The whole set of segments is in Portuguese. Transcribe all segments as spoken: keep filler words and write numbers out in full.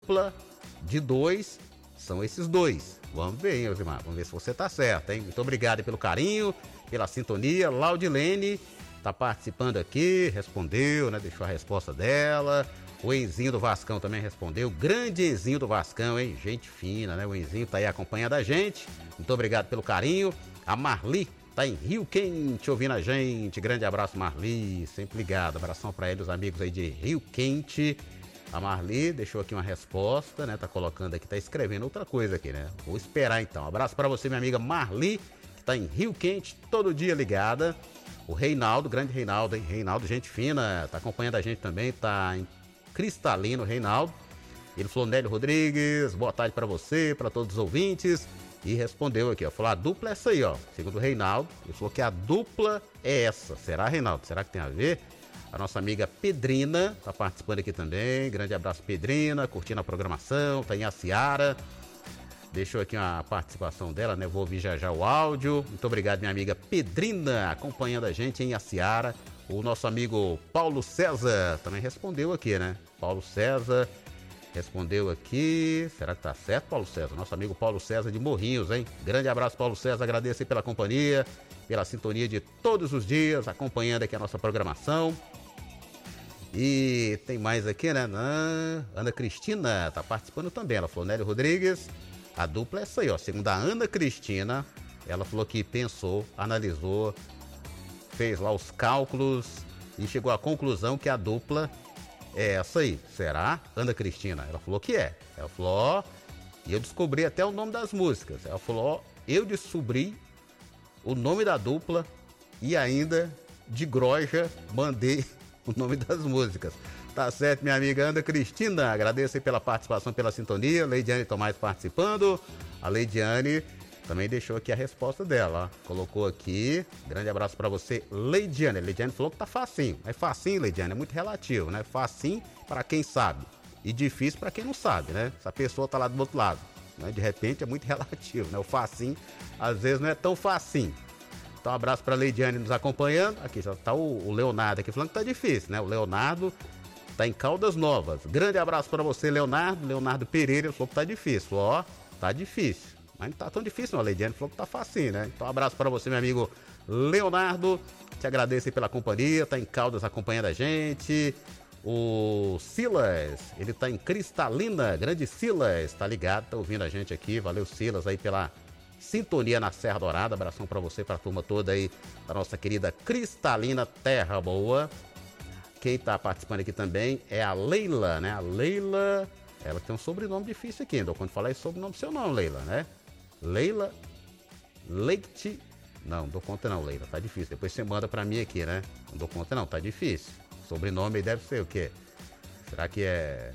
dupla de dois são esses dois. Vamos ver, hein, Elzimar? Vamos ver se você tá certo, hein? Muito obrigado pelo carinho, pela sintonia. Laudilene tá participando aqui, respondeu, né? Deixou a resposta dela. O Enzinho do Vascão também respondeu. Grande Enzinho do Vascão, hein? Gente fina, né? O Enzinho tá aí acompanhando a gente. Muito obrigado pelo carinho. A Marli tá em Rio Quente ouvindo a gente. Grande abraço, Marli. Sempre ligado. Abração pra ele, os amigos aí de Rio Quente. A Marli deixou aqui uma resposta, né? Tá colocando aqui, tá escrevendo outra coisa aqui, né? Vou esperar então. Abraço pra você, minha amiga Marli, que tá em Rio Quente, todo dia ligada. O Reinaldo, grande Reinaldo, hein? Reinaldo, gente fina, tá acompanhando a gente também, tá em Cristalino, Reinaldo. Ele falou, Nélio Rodrigues, boa tarde pra você, pra todos os ouvintes. E respondeu aqui, ó, falou, a dupla é essa aí, ó. Segundo o Reinaldo, ele falou que a dupla é essa. Será, Reinaldo? Será que tem a ver? A nossa amiga Pedrina tá participando aqui também. Grande abraço, Pedrina, curtindo a programação, tá em Aciara. Deixou aqui uma participação dela, né? Vou ouvir já já o áudio. Muito obrigado, minha amiga Pedrina, acompanhando a gente em Aciara. O nosso amigo Paulo César também respondeu aqui, né? Paulo César respondeu aqui. Será que tá certo, Paulo César? Nosso amigo Paulo César de Morrinhos, hein? Grande abraço, Paulo César. Agradeço aí pela companhia, pela sintonia de todos os dias, acompanhando aqui a nossa programação. E tem mais aqui, né? Ana, Ana Cristina tá participando também. Ela falou, Nélio Rodrigues, a dupla é essa aí, ó. Segundo a Ana Cristina, ela falou que pensou, analisou, fez lá os cálculos e chegou à conclusão que a dupla é essa aí. Será? Ana Cristina, ela falou que é. Ela falou, ó, e eu descobri até o nome das músicas. Ela falou, ó, eu descobri o nome da dupla e ainda de groja mandei o nome das músicas. Tá certo, minha amiga Ana Cristina, agradeço aí pela participação, pela sintonia. Leidiane Tomás participando. A Leidiane também deixou aqui a resposta dela, ó. Colocou aqui, grande abraço pra você, Leidiane. Leidiane falou que tá facinho. É facinho, Leidiane, é muito relativo, né? Facinho pra quem sabe e difícil pra quem não sabe, né? Essa pessoa tá lá do outro lado, né? De repente é muito relativo, né? O facinho às vezes não é tão facinho. Então um abraço pra Leidiane nos acompanhando. Aqui já tá o, o Leonardo aqui falando que tá difícil, né? O Leonardo tá em Caldas Novas. Grande abraço pra você, Leonardo. Leonardo Pereira falou que tá difícil. Ó, tá difícil. Mas não tá tão difícil não, a Leidiane falou que tá facinho, né? Então um abraço pra você, meu amigo Leonardo. Te agradeço aí pela companhia. Tá em Caldas acompanhando a gente. O Silas, ele tá em Cristalina. Grande Silas, tá ligado, tá ouvindo a gente aqui. Valeu, Silas, aí pela sintonia na Serra Dourada. Abração pra você, pra turma toda aí da nossa querida Cristalina Terra Boa. Quem tá participando aqui também é a Leila, né? A Leila, ela tem um sobrenome difícil aqui, então quando falar esse sobrenome seu não, Leila, né? Leila Leite, não, não dou conta não, Leila, tá difícil. Depois você manda pra mim aqui, né? Não dou conta não, tá difícil. Sobrenome aí deve ser o quê? Será que é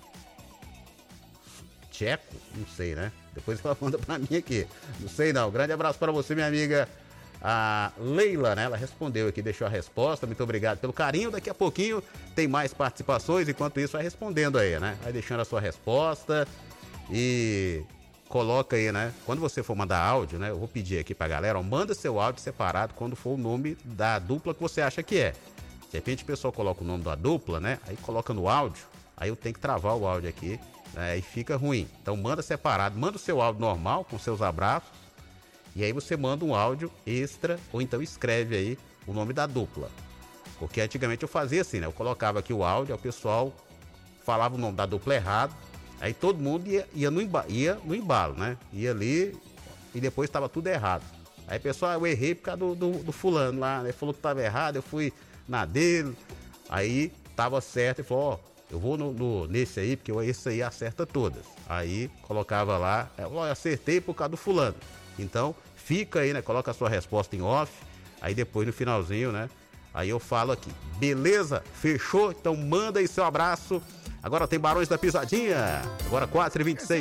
tcheco? Não sei, né? Depois ela manda pra mim aqui. Não sei não. Grande abraço para você, minha amiga a Leila, né? Ela respondeu aqui, deixou a resposta. Muito obrigado pelo carinho. Daqui a pouquinho tem mais participações. Enquanto isso, vai respondendo aí, né? Vai deixando a sua resposta e coloca aí, né? Quando você for mandar áudio, né? Eu vou pedir aqui pra galera, ó, manda seu áudio separado quando for o nome da dupla que você acha que é. De repente o pessoal coloca o nome da dupla, né? Aí coloca no áudio. Aí eu tenho que travar o áudio aqui, né? E fica ruim. Então manda separado, manda o seu áudio normal com seus abraços. E aí você manda um áudio extra, ou então escreve aí o nome da dupla. Porque antigamente eu fazia assim, né? Eu colocava aqui o áudio, aí o pessoal falava o nome da dupla errado, aí todo mundo ia, ia, no, embalo, ia no embalo, né? Ia ali e depois estava tudo errado. Aí pessoal, eu errei por causa do, do, do fulano lá, né? Ele falou que estava errado, eu fui na dele, aí tava certo e falou, ó, eu vou no, no, nesse aí, porque esse aí acerta todas. Aí colocava lá, ó, eu acertei por causa do fulano. Então, fica aí, né? Coloca a sua resposta em off. Aí depois no finalzinho, né? Aí eu falo aqui. Beleza? Fechou? Então manda aí seu abraço. Agora tem Barões da Pisadinha. Agora quatro e vinte e seis.